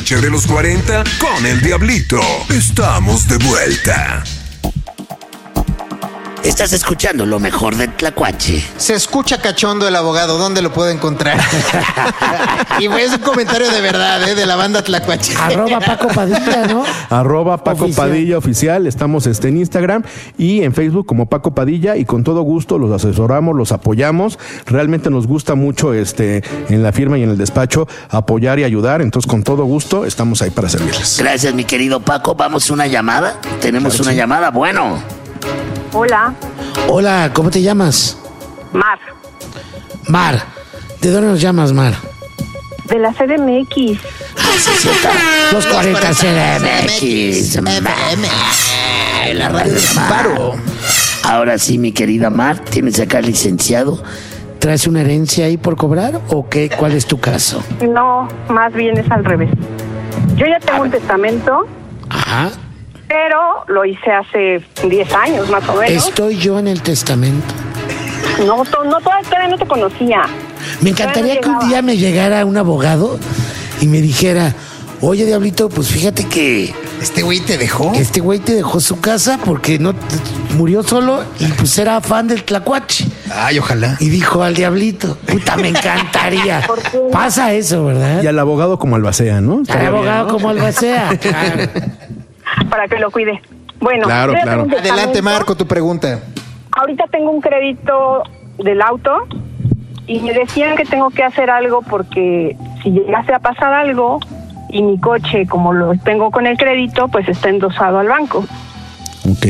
tlacuache de los 40 con el Diablito. Estamos de vuelta. Estás escuchando lo mejor de Tlacuache. Se escucha cachondo el abogado. ¿Dónde lo puedo encontrar? Y es un comentario de verdad, de la banda Tlacuache. @Paco Padilla, ¿no? @Paco Padilla Oficial. Estamos en Instagram y en Facebook como Paco Padilla, y con todo gusto los asesoramos, los apoyamos. Realmente nos gusta mucho en la firma y en el despacho apoyar y ayudar. Entonces, con todo gusto estamos ahí para servirles. Gracias, mi querido Paco. Vamos a una llamada. Tenemos una llamada. Bueno. Hola. Hola, ¿cómo te llamas? Mar. Mar. ¿De dónde nos llamas, Mar? De la CDMX. Los 40 CDMX. La radio de Paro. Ahora sí, mi querida Mar, ¿tienes acá licenciado? ¿Traes una herencia ahí por cobrar o qué? ¿Cuál es tu caso? No, más bien es al revés. Yo ya tengo un testamento. Ajá. Pero lo hice hace 10 años más o menos. ¿Estoy yo en el testamento? No, todavía no te conocía. Me encantaría que un día me llegara un abogado y me dijera: oye, Diablito, pues fíjate que ¿Este güey te dejó? este güey te dejó su casa porque no murió solo y pues era fan del Tlacuache. Ay, ojalá. Y dijo al Diablito: puta, me encantaría. Pasa eso, ¿verdad? Y al abogado como albacea, ¿no? Al abogado como albacea. Claro. Para que lo cuide. Bueno, Claro. Adelante, Marco, tu pregunta. Ahorita tengo un crédito del auto y me decían que tengo que hacer algo porque si llegase a pasar algo y mi coche, como lo tengo con el crédito, pues está endosado al banco. Ok.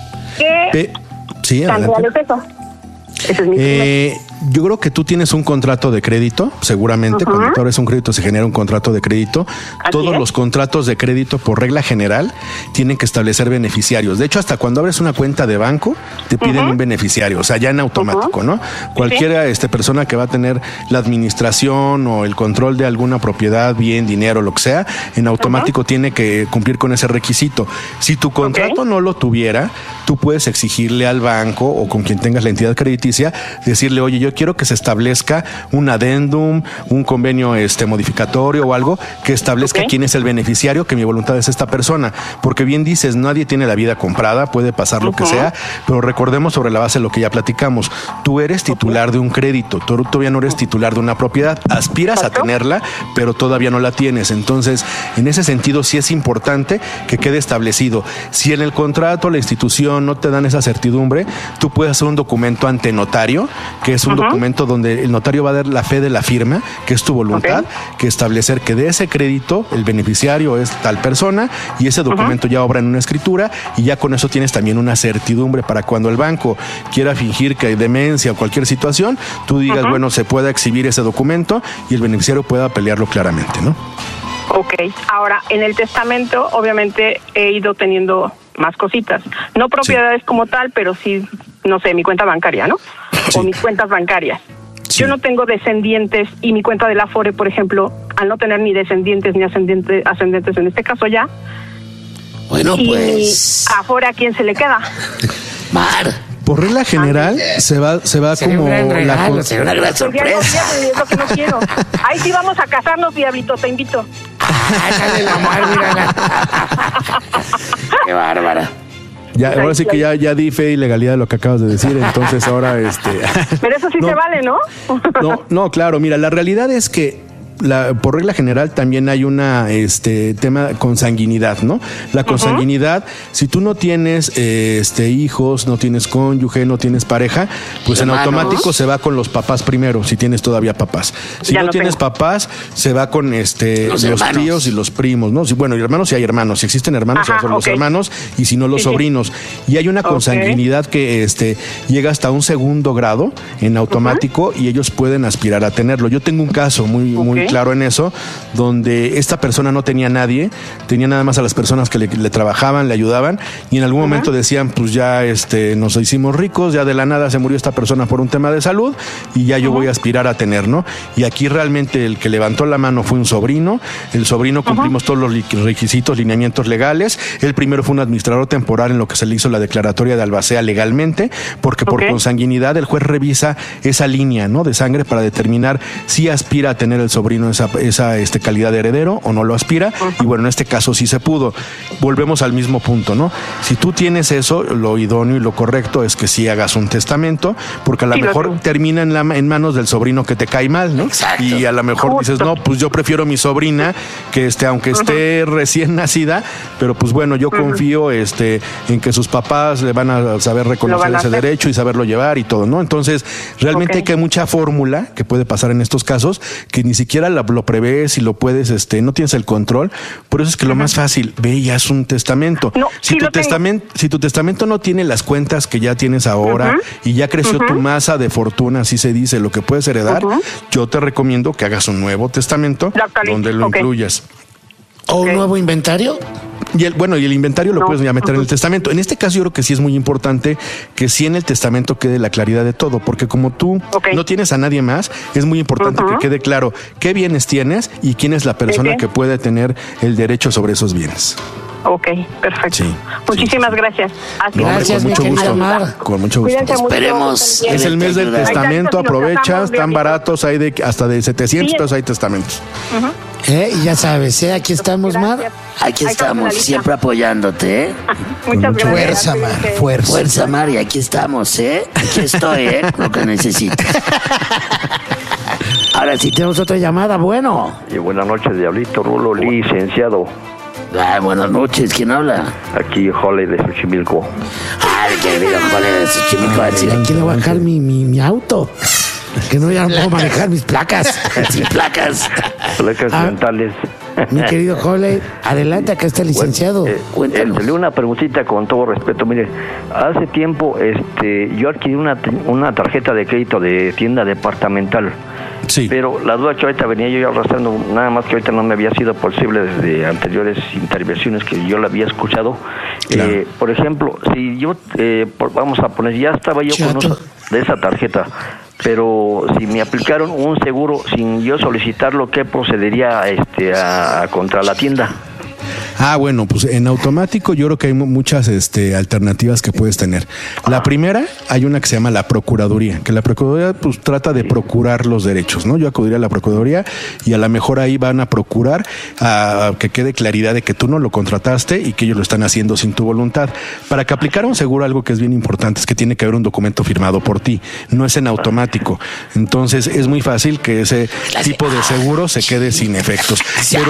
¿Qué Sí, tan adelante. real es eso? Ese es mi primer. Yo creo que tú tienes un contrato de crédito, seguramente. Ajá. Cuando tú abres un crédito se genera un contrato de crédito. Así Todos es. los contratos de crédito, por regla general, tienen que establecer beneficiarios. De hecho, hasta cuando abres una cuenta de banco, te piden un beneficiario, o sea, ya en automático, ¿no? Cualquiera persona que va a tener la administración o el control de alguna propiedad, bien, dinero, lo que sea, en automático tiene que cumplir con ese requisito. Si tu contrato no lo tuviera, tú puedes exigirle al banco o con quien tengas la entidad crediticia, decirle: oye, yo quiero que se establezca un adendum, un convenio modificatorio o algo que establezca quién es el beneficiario, que mi voluntad es esta persona. Porque bien dices, nadie tiene la vida comprada, puede pasar lo que sea, pero recordemos sobre la base de lo que ya platicamos. Tú eres titular de un crédito, tú todavía no eres titular de una propiedad, aspiras a tenerla, pero todavía no la tienes. Entonces, en ese sentido sí es importante que quede establecido. Si en el contrato la institución no te dan esa certidumbre, tú puedes hacer un documento ante notario, que es un documento donde el notario va a dar la fe de la firma, que es tu voluntad, que establecer que de ese crédito el beneficiario es tal persona, y ese documento ya obra en una escritura, y ya con eso tienes también una certidumbre para cuando el banco quiera fingir que hay demencia o cualquier situación, tú digas, bueno, se pueda exhibir ese documento y el beneficiario pueda pelearlo claramente, ¿no? Ok, ahora en el testamento obviamente he ido teniendo más cositas, no propiedades como tal, pero sí, no sé, mi cuenta bancaria, ¿no? Sí. O mis cuentas bancarias. Sí. Yo no tengo descendientes y mi cuenta del Afore, por ejemplo, al no tener ni descendientes ni ascendentes en este caso ya. Bueno, Y pues. Afore, ¿a quién se le queda? Mar. Por regla general, se va Sería como un gran regalo, Sería una gran Pues ya no sorpresa. quiero, es lo que no quiero. Ahí sí vamos a casarnos, Diablito, te invito. Dale la Mar, mírala. Qué bárbara. Ya, ahora sí que ya di fe y legalidad de lo que acabas de decir, entonces ahora Pero eso sí No. se vale, ¿no? No, claro, mira, la realidad es que por regla general también hay una tema consanguinidad, ¿no? La consanguinidad, si tú no tienes hijos, no tienes cónyuge, no tienes pareja, pues en Hermanos. automático se va con los papás primero, si tienes todavía papás. Si Ya no no tienes tengo. papás, se va con los hermanos. tíos y los primos, ¿no? Bueno, y hermanos, si hay hermanos, si existen hermanos, Ajá, son los ok. hermanos, y si no, los Sí, sí. sobrinos. Y hay una Ok. consanguinidad que llega hasta un segundo grado en automático y ellos pueden aspirar a tenerlo. Yo tengo un caso muy Ok. claro en eso, donde esta persona no tenía nadie, tenía nada más a las personas que le trabajaban, le ayudaban, y en algún momento decían, pues ya nos hicimos ricos, ya de la nada se murió esta persona por un tema de salud y ya yo voy a aspirar a tener, ¿no? Y aquí realmente el que levantó la mano fue un sobrino, el sobrino cumplimos todos los requisitos, lineamientos legales, el primero fue un administrador temporal en lo que se le hizo la declaratoria de albacea legalmente, porque por consanguinidad el juez revisa esa línea, ¿no?, de sangre para determinar si aspira a tener el sobrino sobrino esa calidad de heredero o no lo aspira. Y bueno, en este caso sí se pudo. Volvemos al mismo punto, ¿no? Si tú tienes eso, lo idóneo y lo correcto es que sí hagas un testamento, porque a lo mejor termina en manos del sobrino que te cae mal, ¿no? Exacto. Y a lo mejor dices, no, pues yo prefiero mi sobrina que aunque esté recién nacida, pero pues bueno, yo confío en que sus papás le van a saber reconocer ese derecho y saberlo llevar y todo, ¿no? Entonces, realmente hay que mucha fórmula que puede pasar en estos casos que ni siquiera lo prevés y lo puedes, no tienes el control. Por eso es que lo más fácil, ve y haz un testamento. No, si tu testamento no tiene las cuentas que ya tienes ahora y ya creció tu masa de fortuna, así se dice, lo que puedes heredar, yo te recomiendo que hagas un nuevo testamento donde lo incluyas. ¿O un nuevo inventario? Y el inventario lo puedes ya meter en el testamento. En este caso yo creo que sí es muy importante que sí en el testamento quede la claridad de todo, porque como tú no tienes a nadie más, es muy importante que quede claro qué bienes tienes y quién es la persona que puede tener el derecho sobre esos bienes. Ok, perfecto. Sí, muchísimas gracias. Así gracias, con mucho gusto. Mar. Con mucho gusto. Esperemos. Es el mes del testamento, aprovechas, tan baratos, hay hasta de 700 pesos hay testamentos. Y ya sabes, aquí estamos, Mar. Aquí estamos, siempre apoyándote, ¿eh? Muchas gracias. Fuerza, Mar, fuerza. Fuerza, Mar, y aquí estamos, ¿eh? Aquí estoy, lo que necesites. Ahora sí tenemos otra llamada, bueno. Y buenas noches, Diablito, Rulo, licenciado. Buenas noches, ¿quién habla? Aquí, Jole de Xochimilco. Querido Jole de Xochimilco. Quiero bajar mi auto. Que no ya puedo manejar mis placas. Sin placas. Placas mentales. Mi querido Jole, adelante, acá está el licenciado. Cuéntanos. Le una preguntita con todo respeto. Mire, hace tiempo yo adquirí una tarjeta de crédito de tienda departamental. Sí. Pero la duda que ahorita venía yo arrastrando, nada más que ahorita no me había sido posible desde anteriores intervenciones que yo la había escuchado. Claro. Por ejemplo, si yo, vamos a poner, ya estaba yo con uso de esa tarjeta, pero si me aplicaron un seguro sin yo solicitarlo, ¿qué procedería contra la tienda? Bueno, pues en automático yo creo que hay muchas alternativas que puedes tener. La primera, hay una que se llama la Procuraduría, que la Procuraduría pues trata de procurar los derechos, ¿no? Yo acudiría a la Procuraduría y a lo mejor ahí van a procurar que quede claridad de que tú no lo contrataste y que ellos lo están haciendo sin tu voluntad. Para que aplicara un seguro, algo que es bien importante es que tiene que haber un documento firmado por ti, no es en automático. Entonces es muy fácil que ese tipo de seguro se quede sin efectos. Pero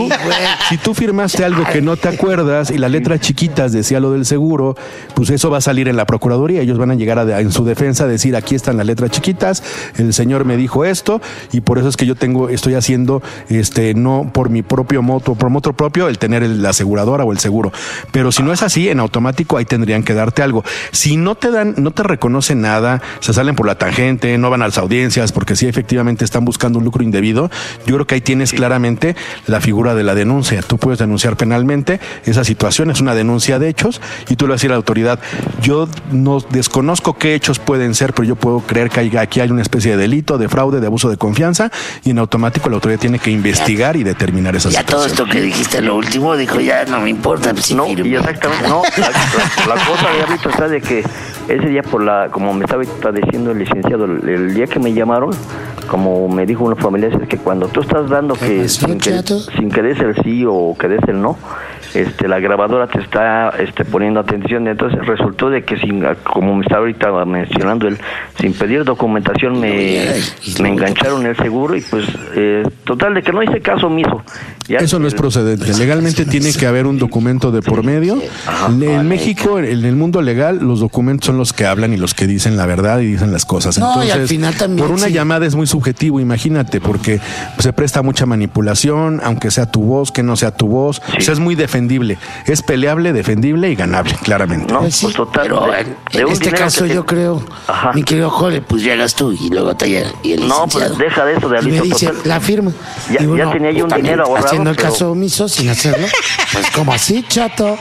si tú firmaste algo que no te acuerdas y las letras chiquitas decía lo del seguro, pues eso va a salir en la Procuraduría. Ellos van a llegar en su defensa a decir, aquí están las letras chiquitas, el señor me dijo esto y por eso es que yo estoy haciendo no por mi propio por moto propio el tener la aseguradora o el seguro. Pero si no es así, en automático ahí tendrían que darte algo. Si no te reconocen nada, se salen por la tangente, no van a las audiencias porque sí efectivamente están buscando un lucro indebido, yo creo que ahí tienes claramente la figura de la denuncia. Tú puedes denunciar penalmente esa situación, es una denuncia de hechos y tú le vas a decir a la autoridad, yo no desconozco qué hechos pueden ser, pero yo puedo creer que aquí hay una especie de delito, de fraude, de abuso de confianza y en automático la autoridad tiene que investigar y determinar esa situación. Ya todo esto que dijiste lo último, dijo, ya no me importa. Pues, no, y exactamente, no, la cosa, Diablito, está de que ese día como me estaba diciendo el licenciado, el día que me llamaron, como me dijo una familia, es que cuando tú estás dando que sin que des el sí o que des el no, la grabadora te está poniendo atención. Entonces resultó de que como me estaba ahorita mencionando él, sin pedir documentación me engancharon el seguro y pues total de que no hice caso omiso. Ya eso no es procedente. Legalmente tiene que haber un documento de por medio. En México, en el mundo legal, los documentos son los que hablan y los que dicen la verdad y dicen las cosas. Entonces, y al final también, por una llamada es muy subjetivo, imagínate, porque se presta mucha manipulación, aunque sea tu voz, que no sea tu voz. O sea, es muy defendible. Es peleable, defendible y ganable, claramente. No, pues total. Pero en este caso yo creo, mi querido Jole, pues llegas tú y luego te llega y el no, pues deja de eso de y me dice, la firma. Ya tenía yo un dinero ahorrado. Haciendo el caso omiso sin hacerlo. Pues como así, chato.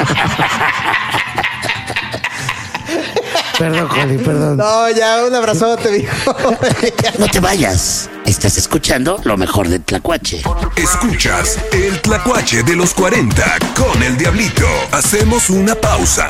Perdón, Jole, perdón. No, ya, un abrazote, viejo. No te vayas. Estás escuchando lo mejor de Tlacuache. Escuchas el Tlacuache de los 40 con el Diablito. Hacemos una pausa.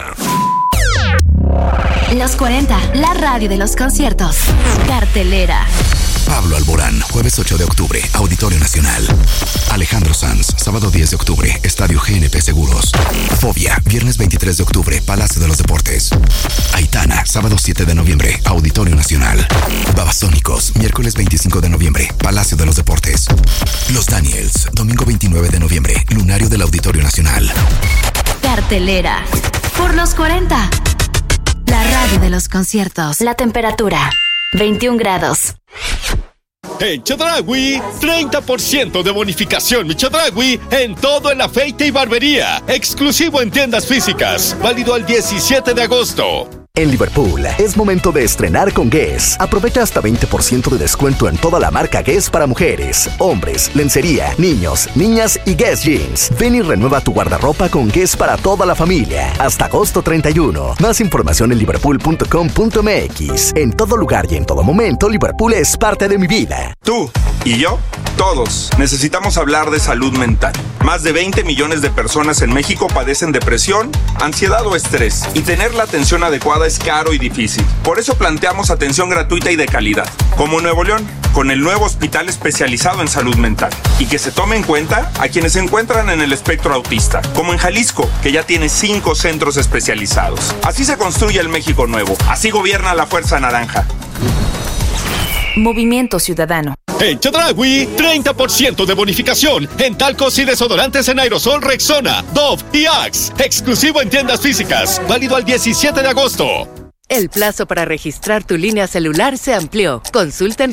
Los 40, la radio de los conciertos. Cartelera. Pablo Alborán, jueves 8 de octubre, Auditorio Nacional. Alejandro Sanz, sábado 10 de octubre, Estadio GNP Seguros. Fobia, viernes 23 de octubre, Palacio de los Deportes. Aitana, sábado 7 de noviembre, Auditorio Nacional. Babasónicos, miércoles 25 de noviembre, Palacio de los Deportes. Los Daniels, domingo 29 de noviembre, Lunario del Auditorio Nacional. Cartelera. Por los 40. La radio de los conciertos. La temperatura, 21 grados. En Chedraui, 30% de bonificación mi Chedraui en todo el afeite y barbería. Exclusivo en tiendas físicas. Válido al 17 de agosto. En Liverpool, es momento de estrenar con Guess. Aprovecha hasta 20% de descuento en toda la marca Guess para mujeres, hombres, lencería, niños, niñas y Guess Jeans. Ven y renueva tu guardarropa con Guess para toda la familia. Hasta agosto 31. Más información en liverpool.com.mx. En todo lugar y en todo momento, Liverpool es parte de mi vida. Tú y yo, todos, necesitamos hablar de salud mental. Más de 20 millones de personas en México padecen depresión, ansiedad o estrés. Y tener la atención adecuada es caro y difícil. Por eso planteamos atención gratuita y de calidad, como en Nuevo León, con el nuevo hospital especializado en salud mental. Y que se tome en cuenta a quienes se encuentran en el espectro autista, como en Jalisco, que ya tiene 5 centros especializados. Así se construye el México nuevo. Así gobierna la Fuerza Naranja. Movimiento Ciudadano. En Chedraui, 30% de bonificación en talcos y desodorantes en aerosol Rexona, Dove y Axe. Exclusivo en tiendas físicas. Válido al 17 de agosto. El plazo para registrar tu línea celular se amplió. Consulta en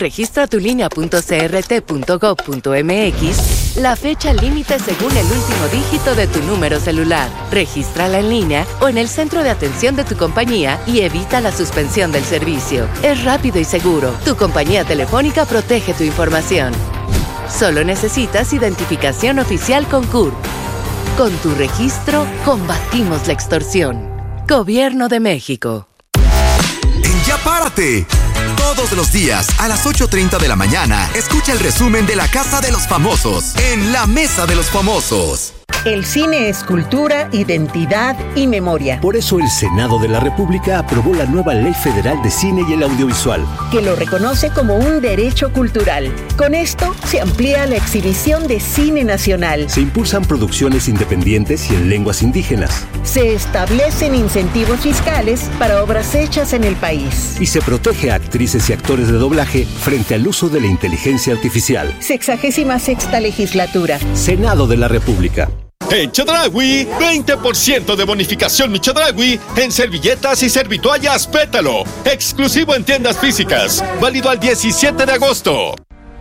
registratulinea.crt.gov.mx la fecha límite según el último dígito de tu número celular. Regístrala en línea o en el centro de atención de tu compañía y evita la suspensión del servicio. Es rápido y seguro. Tu compañía telefónica protege tu información. Solo necesitas identificación oficial con CURP. Con tu registro, combatimos la extorsión. Gobierno de México. ¡Ya párate! Todos los días a las 8:30 de la mañana, escucha el resumen de La Casa de los Famosos en La Mesa de los Famosos. El cine es cultura, identidad y memoria. Por eso el Senado de la República aprobó la nueva Ley Federal de Cine y el Audiovisual, que lo reconoce como un derecho cultural. Con esto se amplía la exhibición de cine nacional. Se impulsan producciones independientes y en lenguas indígenas. Se establecen incentivos fiscales para obras hechas en el país. Y se protege a actrices y actores de doblaje frente al uso de la inteligencia artificial. 66ª legislatura. Senado de la República. En Chedraui, 20% de bonificación mi Chedraui en servilletas y servitoallas Pétalo. Exclusivo en tiendas físicas. Válido al 17 de agosto.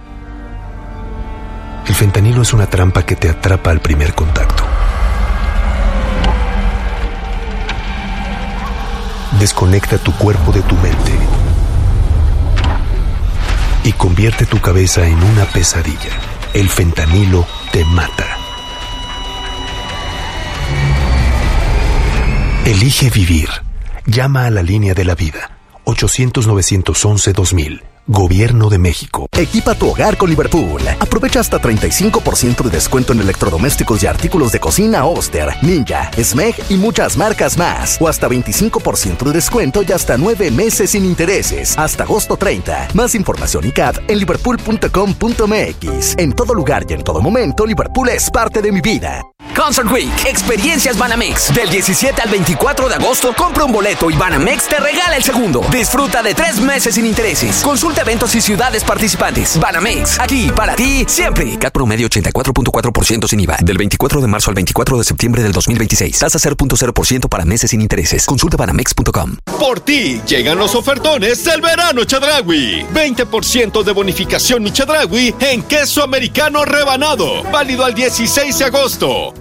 El fentanilo es una trampa que te atrapa al primer contacto. Desconecta tu cuerpo de tu mente y convierte tu cabeza en una pesadilla. El fentanilo te mata. Elige vivir. Llama a la línea de la vida. 800-911-2000. Gobierno de México. Equipa tu hogar con Liverpool. Aprovecha hasta 35% de descuento en electrodomésticos y artículos de cocina Oster, Ninja, Smeg y muchas marcas más. O hasta 25% de descuento y hasta 9 meses sin intereses. Hasta agosto 30. Más información y CAD en liverpool.com.mx. En todo lugar y en todo momento, Liverpool es parte de mi vida. Concert Week, Experiencias Banamex. Del 17 al 24 de agosto, compra un boleto y Banamex te regala el segundo. Disfruta de 3 meses sin intereses. Consulta eventos y ciudades participantes. Banamex, aquí para ti siempre. CAT promedio 84.4% sin IVA. Del 24 de marzo al 24 de septiembre del 2026. Tasa 0.0% para meses sin intereses. Consulta banamex.com. Por ti llegan los ofertones del verano Chedraui. 20% de bonificación mi Chedraui en queso americano rebanado. Válido al 16 de agosto.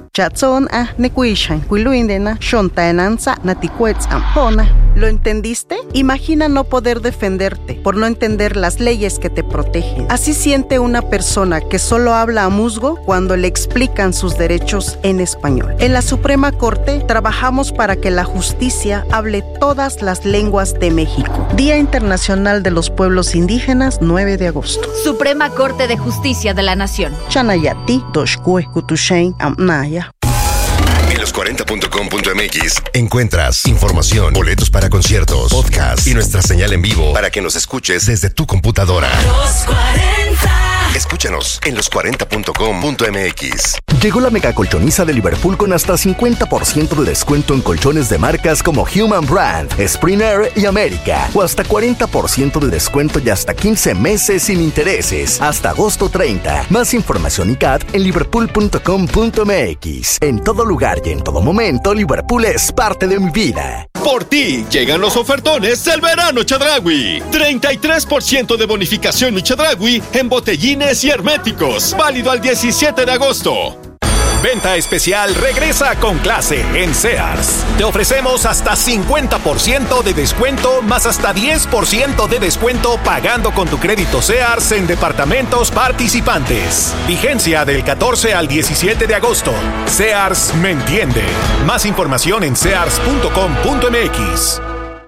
¿Lo entendiste? Imagina no poder defenderte por no entender las leyes que te protegen. Así siente una persona que solo habla a musgo cuando le explican sus derechos en español. En la Suprema Corte trabajamos para que la justicia hable todas las lenguas de México. Día Internacional de los Pueblos Indígenas, 9 de agosto. Suprema Corte de Justicia de la Nación. Chanayati, Doshkue, Kutushain, Amnaya. En los40.com.mx encuentras información, boletos para conciertos, podcast y nuestra señal en vivo para que nos escuches desde tu computadora. Los 40. Escúchanos en los40.com.mx. Llegó la mega colchoniza de Liverpool con hasta 50% de descuento en colchones de marcas como Human Brand, Springer y América. O hasta 40% de descuento y hasta 15 meses sin intereses. Hasta agosto 30. Más información y CAT en liverpool.com.mx. En todo lugar y en todo momento, Liverpool es parte de mi vida. Por ti llegan los ofertones del verano Chedraui. 33% de bonificación en Chedraui en botellines y herméticos. Válido al 17 de agosto. Venta especial regresa con clase en Sears. Te ofrecemos hasta 50% de descuento más hasta 10% de descuento pagando con tu crédito Sears en departamentos participantes. Vigencia del 14 al 17 de agosto. Sears me entiende. Más información en sears.com.mx.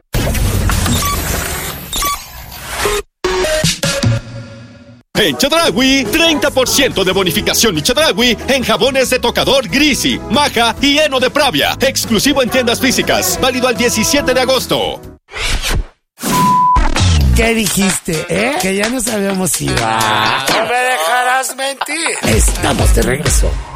En Chedraui, 30% de bonificación en Chedraui en jabones de tocador Grisi, Maja y Heno de Pravia. Exclusivo en tiendas físicas. Válido al 17 de agosto. ¿Qué dijiste, Que ya nos habíamos ido. No me dejarás mentir. Estamos de regreso.